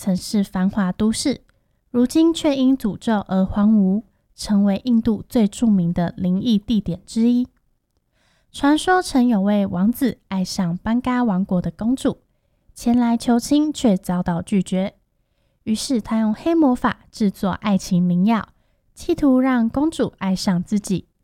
曾是繁华都市，如今却因诅咒而荒芜，成为印度最著名的灵异地点之一。传说曾有位王子爱上班嘎王国的公主，前来求亲却遭到拒绝，于是他用黑魔法制作爱情灵药，企图让公主爱上自己。